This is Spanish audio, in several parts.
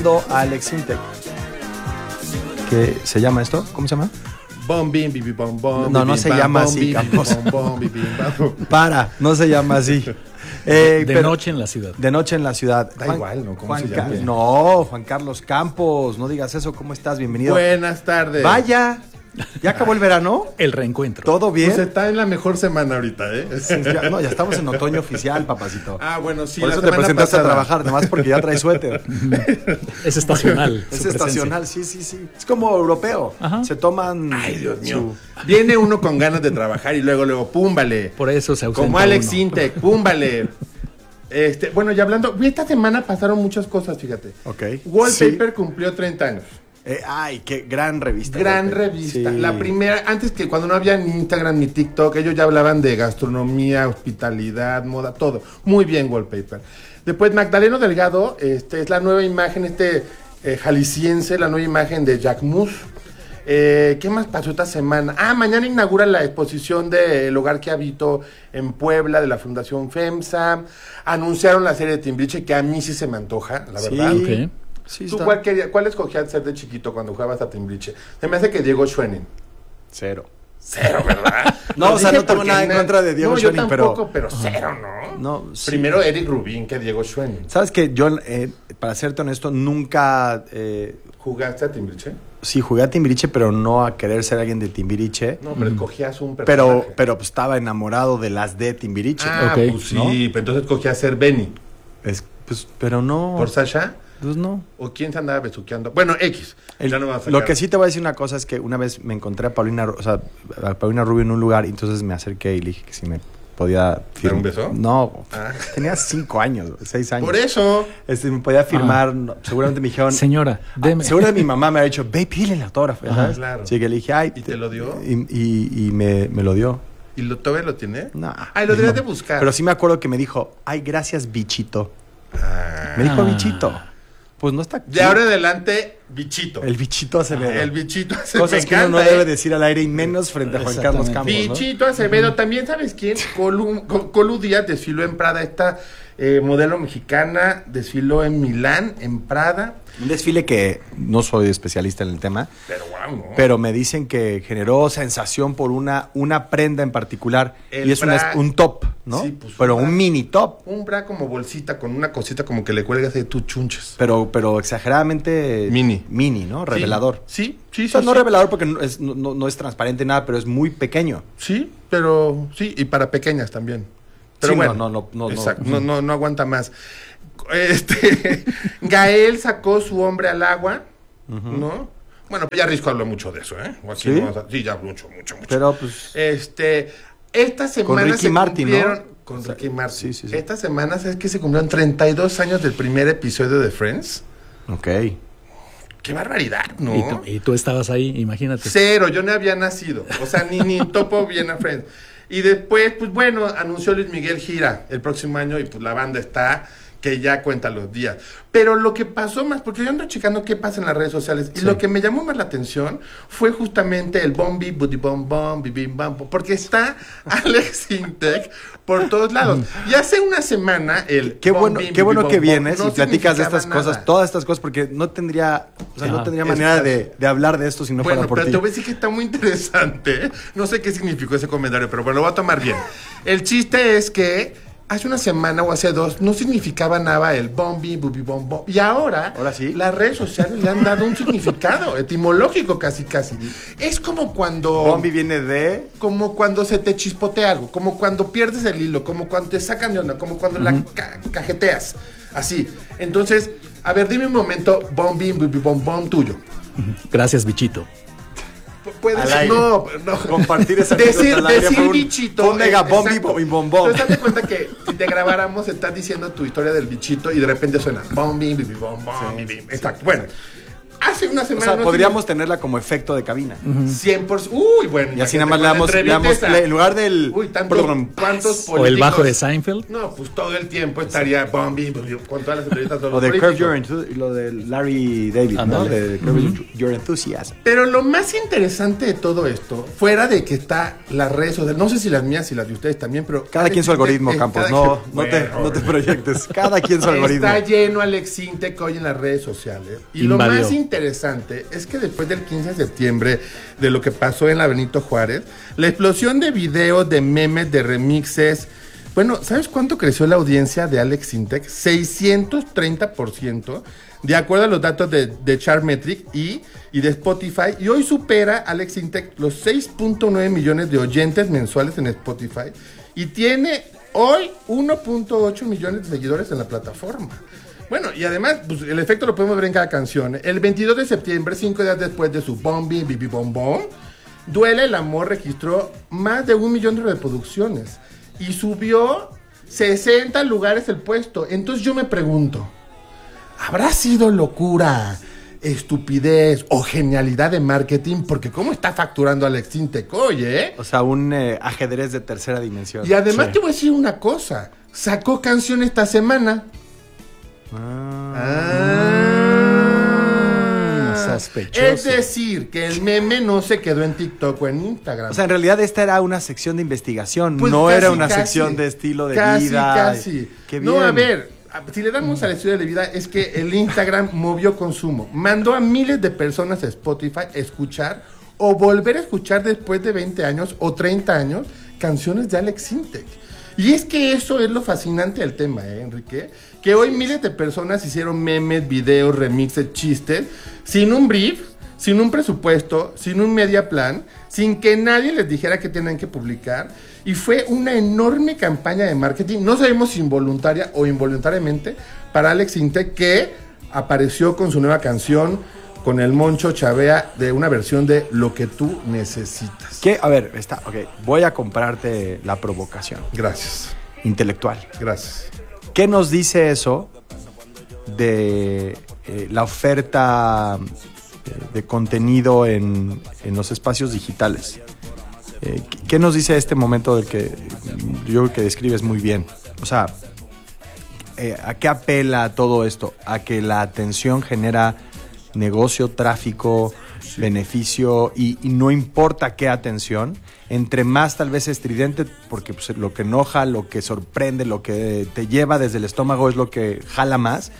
A Alex Intec. ¿Qué se llama esto? ¿Cómo se llama? Bom, bim, bim, bom, bom. No, no se llama así, Campos. Para, no se llama así. De noche en la ciudad. De noche en la ciudad. Da igual, ¿no? ¿Cómo se llama? No, Juan Carlos Campos, no digas eso. ¿Cómo estás? Bienvenido. Buenas tardes. Vaya, ¿ya acabó el verano? El reencuentro. ¿Todo bien? Pues está en la mejor semana ahorita, ¿eh? Ya estamos en otoño oficial, papacito. Ah, bueno, sí. Por la eso te semana presentaste pasada. a trabajar, además porque ya traes suéter. Es estacional. Es su estacional, sí. Es como europeo. Ajá. Se toman... Ay, Dios mío. Viene uno con ganas de trabajar y luego, púmbale. Por eso se ausenta Como Alex uno. Intec, púmbale. Bueno, ya hablando, esta semana pasaron muchas cosas, fíjate. Ok. Wallpaper cumplió 30 años. Ay, qué gran revista. Gran Wallpaper. revista. Sí. La primera, antes que cuando no había ni Instagram ni TikTok, ellos ya hablaban de gastronomía, hospitalidad, moda, todo. Muy bien, Wallpaper. Después, Magdaleno Delgado, es la nueva imagen, jalisciense, la nueva imagen de Jack Mus. ¿Qué más pasó esta semana? Mañana inaugura la exposición del hogar que habito en Puebla de la Fundación FEMSA. Anunciaron la serie de Timbiriche, que a mí sí se me antoja, la Sí. verdad. Ok. Sí, ¿Tú está. cuál escogías ser de chiquito cuando jugabas a Timbiriche? Se me hace que Diego Schwenning. Cero. Cero, ¿verdad? No, Lo o sea, dije no tengo porque nada en contra de Diego no, Schwenning, yo tampoco, pero cero, ¿no? No, sí. Primero Eric Rubin que Diego Schwenning. ¿Sabes que yo, para serte honesto, nunca... ¿Jugaste a Timbiriche? sí, jugué a Timbiriche, pero no a querer ser alguien de Timbiriche. No, pero escogías un personaje. Pero pues, estaba enamorado de las de Timbiriche. Ok, pues sí, ¿no? pero entonces escogías ser Benny. Pero no... ¿Por Sasha? Pues no. ¿O quién se andaba besuqueando? Bueno, X. Ya no va a sacar. Lo que sí te voy a decir una cosa es que una vez me encontré a Paulina Rubio en un lugar y entonces me acerqué y le dije que si me podía ¿Dar un beso? No, Ah. tenía 5 años, 6 años. Por eso. Me podía firmar, no, seguramente me dijeron... Señora, deme. Seguro mi mamá me ha dicho, ve, pídele el autógrafo, Ajá, ¿sabes? claro. Así que le dije, ay... ¿Y te lo dio? Y me lo dio. ¿Y todavía lo tiene? No. Ay, lo deberías de buscar. Pero sí me acuerdo que me dijo, ay, gracias, bichito. Me dijo bichito. Pues no está... De ahora en adelante, bichito. El bichito Acevedo. El bichito Acevedo. Cosas Me que uno no encanta, debe decir al aire y menos frente a Juan Carlos Campos, ¿no? Bichito Acevedo. También, ¿sabes quién? Colu Díaz desfiló en Prada. Esta modelo mexicana desfiló en Milán, en Prada. Un desfile que no soy especialista en el tema, Pero wow, ¿no? pero me dicen que generó sensación por una prenda en particular. El Y es bra- un top, ¿no? Sí, pues, pero un bra- un mini top. Un bra como bolsita con una cosita como que le cuelgas de tus chunches. Pero exageradamente... Mini. ¿no? Revelador. Sí. O sea, no revelador porque no es transparente nada, pero es muy pequeño. Sí, pero sí, y para pequeñas también. Pero Sí, bueno, no. exacto, no aguanta más. Gael sacó su hombre al agua, ¿no? Bueno, ya Risco habló mucho de eso, ¿eh? O aquí ¿Sí? no vamos a- sí, ya mucho. Pero pues... Esta semana Ricky se Martin, ¿no? cumplieron... Con O sea, Ricky Martin. sí. Esta semana es que se cumplieron 32 años del primer episodio de Friends. Ok. ¡Qué barbaridad!, ¿no? Y tú estabas ahí, imagínate. Cero, yo no había nacido. O sea, ni topo bien a Friends. Y después, pues bueno, anunció Luis Miguel gira el próximo año y pues la banda está que ya cuenta los días. Pero lo que pasó más, porque yo ando checando qué pasa en las redes sociales, y lo que me llamó más la atención fue justamente el bombi, buddy bom bom, bibim bam, porque está Alex Intec por todos lados. Y hace una semana el Qué bueno bom, bim, que bibim, bom, vienes bom, y platicas de estas significaba cosas, nada. todas estas cosas, porque no tendría manera de hablar de esto si no fuera Bueno, por pero ti. te voy a decir que está muy interesante. No sé qué significó ese comentario, pero bueno, lo voy a tomar bien. El chiste es que hace una semana o hace 2 no significaba nada el bombi, bubi, bom, bom. Y ahora sí. las redes sociales le han dado un significado etimológico casi. Es como cuando... Bombi viene de... Como cuando se te chispotea algo, como cuando pierdes el hilo, como cuando te sacan de onda, como cuando la cajeteas. Así. Entonces, a ver, dime un momento, bombi, bubi, bom, bom, tuyo. Gracias, bichito. Puedes Al aire. no. Compartir esa decir anécdota al aire fue un- bichito. fue un mega bombi, exacto. bombi, bom, bom. Entonces, date cuenta que si te grabáramos, estás diciendo tu historia del bichito y de repente suena bom, bim, bim, bom, bom, bim, bim. Exacto. Bueno, hace una O semana... sea, no podríamos tenerla como efecto de cabina. 100%. Uy, bueno. Y así nada imagínate, más le damos entrevistas a- play, en lugar del... Uy, ¿cuántos políticos? O el bajo de Seinfeld. No, pues todo el tiempo estaría bombi con todas las entrevistas. todos O los de Curve políticos. Your Enthusiasm, lo de Larry David, ¿no? Ándale. De Curve Your Enthusiasm. Pero lo más interesante de todo esto, fuera de que está las redes sociales, no sé si las mías y las de ustedes también, pero... Cada quien su algoritmo, Campos. No te proyectes. Cada quien su algoritmo. Está lleno Alex Intec hoy en las redes sociales. Y lo Invadió. más interesante es que después del 15 de septiembre, de lo que pasó en la Benito Juárez, la explosión de videos, de memes, de remixes. Bueno, ¿sabes cuánto creció la audiencia de Alex Intec? 630%, de acuerdo a los datos de Chartmetric y de Spotify. Y hoy supera Alex Intec los 6.9 millones de oyentes mensuales en Spotify. Y tiene hoy 1.8 millones de seguidores en la plataforma. Bueno, y además, pues, el efecto lo podemos ver en cada canción. El 22 de septiembre, 5 días después de su Bombi, Bibi Bom Bom, Duele el Amor registró más de 1 millón de reproducciones y subió 60 lugares el puesto. Entonces yo me pregunto, ¿habrá sido locura, estupidez o genialidad de marketing? Porque ¿cómo está facturando Alex Intec hoy, O sea, un ajedrez de tercera dimensión. Y además Sí. te voy a decir una cosa, sacó canción esta semana. Sospechoso. Es decir, que el meme no se quedó en TikTok o en Instagram. O sea, en realidad esta era una sección de investigación, Pues no casi, era una casi. sección de estilo de Casi, vida. casi. Qué bien. No, a ver, si le damos al estudio de vida, es que el Instagram movió consumo. Mandó a miles de personas a Spotify a escuchar o volver a escuchar después de 20 años o 30 años canciones de Alex Intec. Y es que eso es lo fascinante del tema, Enrique. Que hoy miles de personas hicieron memes, videos, remixes, chistes, sin un brief, sin un presupuesto, sin un media plan, sin que nadie les dijera que tenían que publicar. Y fue una enorme campaña de marketing, no sabemos si involuntaria o involuntariamente, para Alex Intec, que apareció con su nueva canción, con el Moncho Chavea, de una versión de Lo que tú necesitas. ¿Qué? A ver, voy a comprarte la provocación Gracias, intelectual. gracias. ¿Qué nos dice eso de la oferta de contenido en los espacios digitales? ¿Qué nos dice este momento del que yo creo que describes muy bien? O sea, ¿a qué apela todo esto? A que la atención genera negocio, tráfico, beneficio y no importa qué atención, entre más tal vez estridente, porque pues, lo que enoja, lo que sorprende, lo que te lleva desde el estómago es lo que jala más.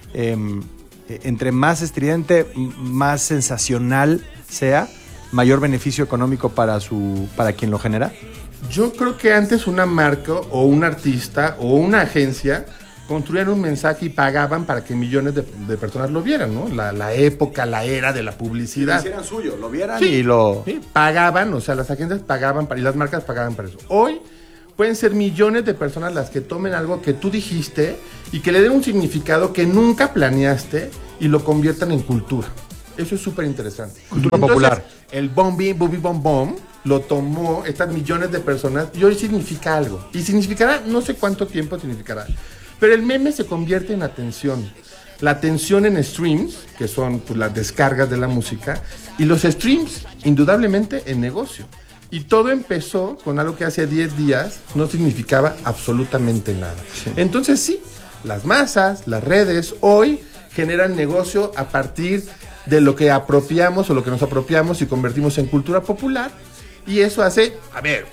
Entre más estridente, más sensacional sea, mayor beneficio económico para quien lo genera. Yo creo que antes una marca o un artista o una agencia construían un mensaje y pagaban para que millones de personas lo vieran, ¿no? La época, la era de la publicidad. hicieran suyo, lo vieran Sí, y lo... sí, pagaban, o sea, las agencias pagaban y las marcas pagaban para eso. Hoy pueden ser millones de personas las que tomen algo que tú dijiste y que le den un significado que nunca planeaste y lo conviertan en cultura. Eso es súper interesante. Cultura popular. El Bombi, Bubi Bom Bom lo tomó estas millones de personas y hoy significa algo. Y significará, no sé cuánto tiempo significará. Pero el meme se convierte en atención. La atención en streams, que son pues, las descargas de la música, y los streams, indudablemente, en negocio. Y todo empezó con algo que hace 10 días no significaba absolutamente nada. Sí. Entonces sí, las masas, las redes, hoy generan negocio a partir de lo que apropiamos o lo que nos apropiamos y convertimos en cultura popular. Y eso hace, a ver,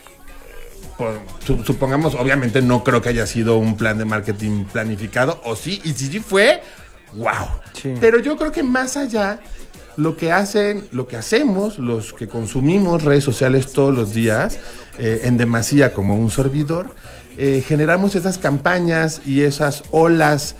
supongamos, obviamente no creo que haya sido un plan de marketing planificado, o sí, y si sí fue, wow. Sí. Pero yo creo que más allá, lo que hacemos, los que consumimos redes sociales todos los días, en demasía como un servidor, generamos esas campañas y esas olas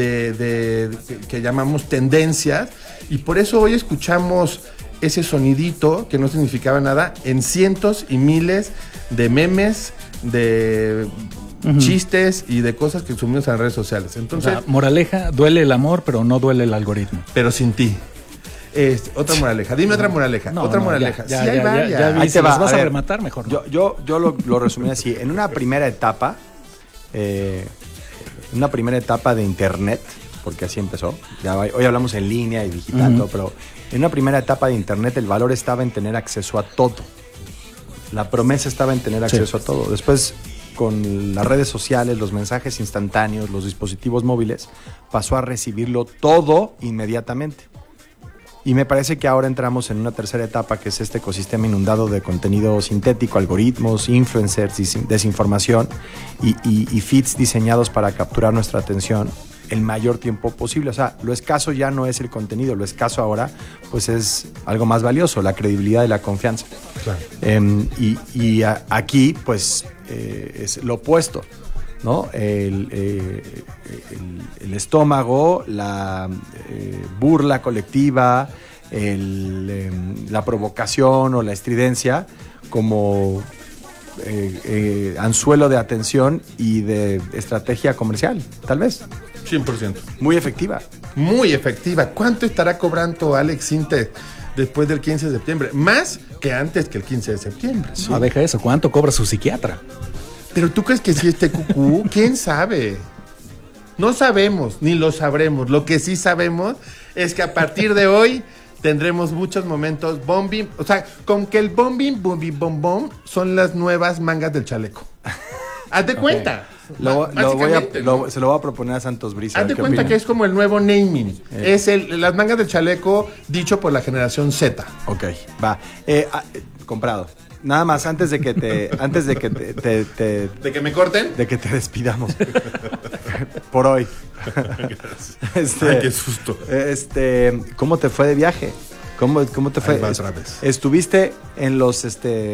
que llamamos tendencias, y por eso hoy escuchamos ese sonidito que no significaba nada en cientos y miles de memes, de chistes y de cosas que consumimos en redes sociales. Entonces, moraleja, duele el amor, pero no duele el algoritmo. Pero sin ti. Otra moraleja. Dime otra moraleja. No, otra moraleja. Ya, sí, hay varias. Ya vi, ahí si te va. las vas a ver, rematar, mejor no. Yo lo resumí así. En una primera etapa de internet, porque así empezó. Hoy hablamos en línea y digital, todo, pero en una primera etapa de Internet el valor estaba en tener acceso a todo. La promesa estaba en tener acceso a todo. Después, con las redes sociales, los mensajes instantáneos, los dispositivos móviles, pasó a recibirlo todo inmediatamente. Y me parece que ahora entramos en una tercera etapa, que es este ecosistema inundado de contenido sintético, algoritmos, influencers, desinformación y feeds diseñados para capturar nuestra atención el mayor tiempo posible. O sea, lo escaso ya no es el contenido, lo escaso ahora pues es algo más valioso, la credibilidad y la confianza. Claro. Aquí pues es lo opuesto, ¿no? El estómago, la burla colectiva, la provocación o la estridencia como anzuelo de atención y de estrategia comercial, tal vez. 100%. Muy efectiva. Muy efectiva. ¿Cuánto estará cobrando Alex Sintek después del 15 de septiembre? Más que antes que el 15 de septiembre. No, deja eso. ¿Cuánto cobra su psiquiatra? Pero tú crees que sí esté cucú, ¿quién sabe? No sabemos, ni lo sabremos. Lo que sí sabemos es que a partir de hoy tendremos muchos momentos bombing. O sea, con que el bombing, bombing, bom, bom son las nuevas mangas del chaleco. Hazte cuenta. Se lo voy a proponer a Santos Brisa. Hazte cuenta que es como el nuevo naming. Es las mangas del chaleco dicho por la generación Z. Ok, va. Comprado. Nada más, antes de que ¿De que me corten? de que te despidamos. Por hoy. Ay, qué susto. ¿Cómo te fue de viaje? ¿Cómo te fue? Ahí va otra vez. Estuviste en los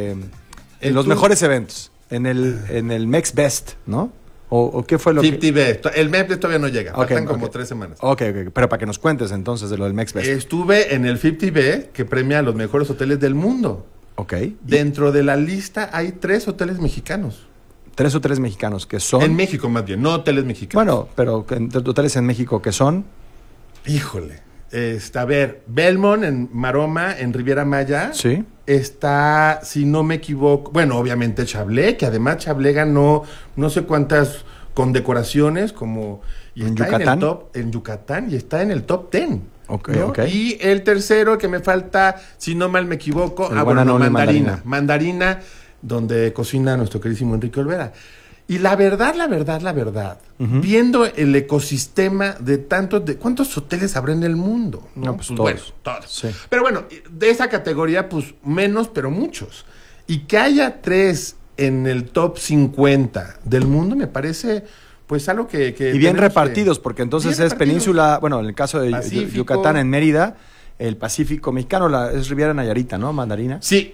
mejores eventos, en el Mex Best, ¿no? ¿O qué fue lo 50B. El MEP todavía no llega. Okay, faltan como 3 semanas. Ok. Pero para que nos cuentes entonces de lo del Mex Best. Estuve en el 50B, que premia a los mejores hoteles del mundo. Ok. Dentro de la lista hay 3 hoteles mexicanos. 3 hoteles mexicanos que son... En México más bien, no hoteles mexicanos. Bueno, pero hoteles en México que son... Híjole. A ver, Belmont en Maroma, en Riviera Maya. Sí. Está, si no me equivoco, bueno, obviamente Chablé, que además Chablé ganó no sé cuántas condecoraciones, como... Y ¿En está Yucatán? En Yucatán, y está en el top 10. Ok, ¿no? ok. Y el tercero que me falta, si no mal me equivoco, El Guananole Mandarina. Mandarina, donde cocina nuestro queridísimo Enrique Olvera. Y la verdad, viendo el ecosistema de ¿cuántos hoteles habrá en el mundo? No, pues todos. Bueno, todos. Sí. Pero bueno, de esa categoría, pues menos, pero muchos. Y que haya 3 en el top 50 del mundo, me parece... Pues algo que y bien repartidos, porque entonces es península, bueno, en el caso de Pacífico. Yucatán, en Mérida, el Pacífico mexicano, es Riviera Nayarita, ¿no? Mandarina. Sí.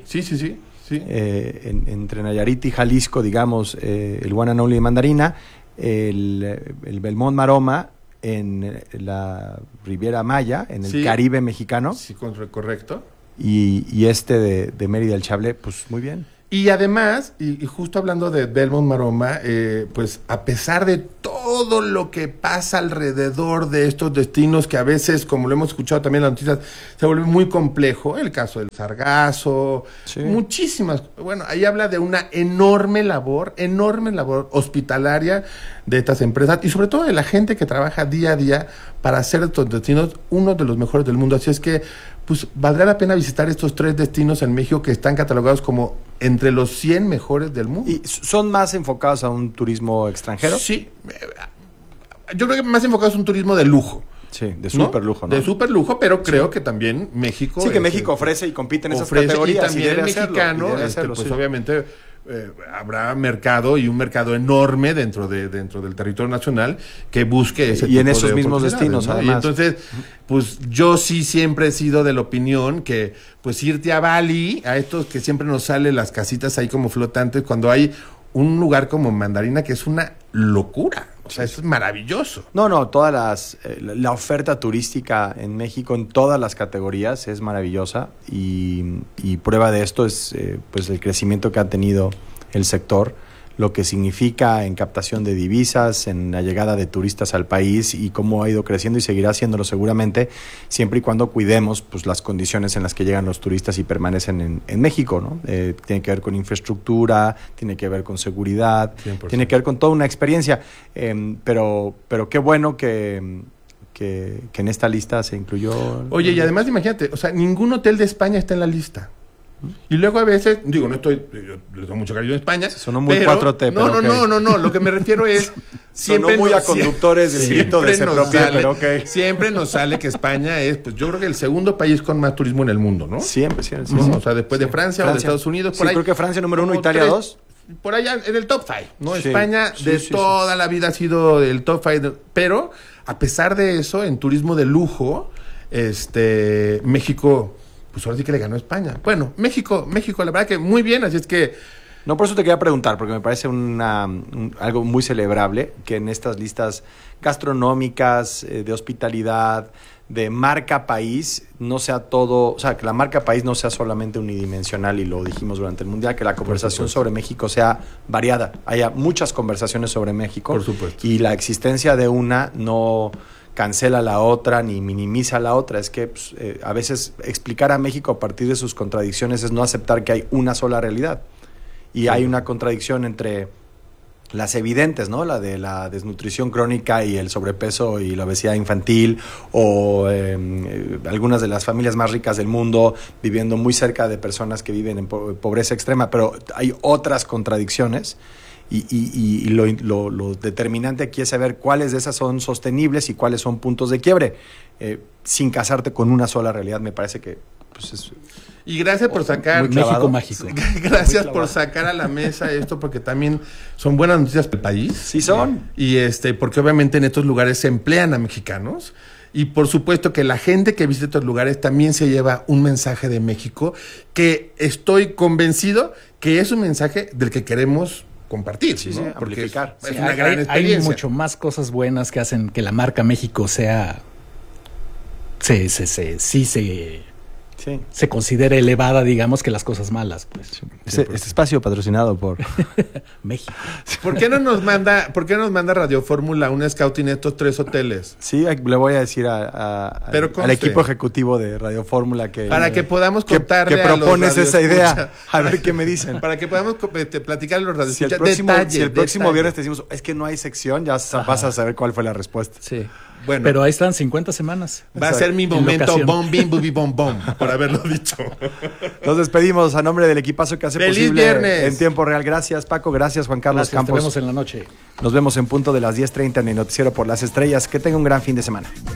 Entre Nayarit y Jalisco, digamos, el Guananole y Mandarina, el Belmont Maroma en la Riviera Maya, en el Caribe mexicano. Sí, correcto. Y de Mérida, el Chablé, pues muy bien. Y además, y justo hablando de Belmont Maroma, pues a pesar de todo lo que pasa alrededor de estos destinos, que a veces, como lo hemos escuchado también en las noticias, se vuelve muy complejo, el caso del sargazo, muchísimas, bueno, ahí habla de una enorme labor hospitalaria de estas empresas y sobre todo de la gente que trabaja día a día para hacer estos destinos uno de los mejores del mundo. Así es que, pues, valdrá la pena visitar estos 3 destinos en México que están catalogados como entre los 100 mejores del mundo. ¿Y son más enfocados a un turismo extranjero? Sí. Yo creo que más enfocados a un turismo de lujo. Sí, de súper lujo, ¿no? De súper lujo, pero creo que también México... Sí, que México ofrece y compite en esas categorías. Y también debe el mexicano, hacerlo, pues sí. obviamente habrá mercado y un mercado enorme dentro del territorio nacional que busque ese tipo en esos de mismos oportunidades, destinos, ¿no? además. Y entonces, pues yo sí siempre he sido de la opinión que pues irte a Bali, a estos que siempre nos salen las casitas ahí como flotantes, cuando hay un lugar como Mandarina que es una locura. O sea, eso es maravilloso. No, la oferta turística en México en todas las categorías es maravillosa y prueba de esto es pues el crecimiento que ha tenido el sector, lo que significa en captación de divisas, en la llegada de turistas al país y cómo ha ido creciendo y seguirá haciéndolo seguramente, siempre y cuando cuidemos pues las condiciones en las que llegan los turistas y permanecen en México, ¿no? Tiene que ver con infraestructura, tiene que ver con seguridad, 100%. tiene que ver con toda una experiencia, pero qué bueno que que en esta lista se incluyó. Oye, y además imagínate, o sea, ningún hotel de España está en la lista. Y luego a veces, digo, yo le doy mucho cariño a España. Sonó muy pero, 4T, no, pero no, lo que me refiero es... Sonó muy a conductores del grito de ese propio, pero ok. Siempre nos sale que España es, pues yo creo que el segundo país con más turismo en el mundo, ¿no? Siempre. ¿No? O sea, después de Francia o de Estados Unidos, por ahí. Creo que Francia número 1, como Italia 2. Por allá en el top 5, ¿no? Sí, España toda la vida ha sido el top 5, pero a pesar de eso, en turismo de lujo, México, pues ahora sí que le ganó a España. Bueno, México, la verdad que muy bien, así es que... No, por eso te quería preguntar, porque me parece algo muy celebrable que en estas listas gastronómicas, de hospitalidad, de marca país, no sea todo, o sea, que la marca país no sea solamente unidimensional, y lo dijimos durante el Mundial, que la conversación sobre México sea variada, haya muchas conversaciones sobre México. Por supuesto. Y la existencia de una no cancela la otra ni minimiza la otra. Es que pues, a veces explicar a México a partir de sus contradicciones es no aceptar que hay una sola realidad. Y hay una contradicción entre las evidentes, ¿no? La de la desnutrición crónica y el sobrepeso y la obesidad infantil, o algunas de las familias más ricas del mundo viviendo muy cerca de personas que viven en pobreza extrema, pero hay otras contradicciones y lo determinante aquí es saber cuáles de esas son sostenibles y cuáles son puntos de quiebre, sin casarte con una sola realidad. Me parece que pues es... Y gracias por sacar... México mágico. Gracias por sacar a la mesa esto, porque también son buenas noticias para el país. Sí son. Y porque obviamente en estos lugares se emplean a mexicanos. Y por supuesto que la gente que visita estos lugares también se lleva un mensaje de México, que estoy convencido que es un mensaje del que queremos compartir. Sí, ¿no? sí, Porque amplificar. es una gran experiencia. Hay mucho más cosas buenas que hacen que la marca México sea... se considera elevada, digamos, que las cosas malas, pues. Este espacio patrocinado por México. ¿Por qué no nos manda Radio Fórmula un scouting en estos 3 hoteles? Sí, le voy a decir al equipo ejecutivo de Radio Fórmula que... Para que podamos contarle que propones esa idea. A ver qué me dicen. Para que podamos platicar los radioescuchas. Si el próximo viernes te decimos, es que no hay sección, ya vas a saber cuál fue la respuesta. Sí. Bueno, pero ahí están 50 semanas. Va a ser mi momento bom, bim, bubi, bom, bom, por haberlo dicho. Nos despedimos a nombre del equipazo que hace ¡Feliz posible viernes! En tiempo real. Gracias, Paco. Gracias, Juan Carlos Campos. Nos vemos en la noche. Nos vemos en punto de las 10:30 en el Noticiero por las Estrellas. Que tenga un gran fin de semana.